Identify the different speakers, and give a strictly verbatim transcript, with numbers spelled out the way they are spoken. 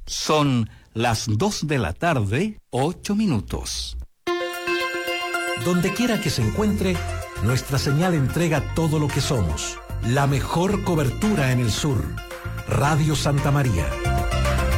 Speaker 1: Son las dos de la tarde, ocho minutos.
Speaker 2: Donde quiera que se encuentre, nuestra señal entrega todo lo que somos. La mejor cobertura en el sur. Radio Santa María.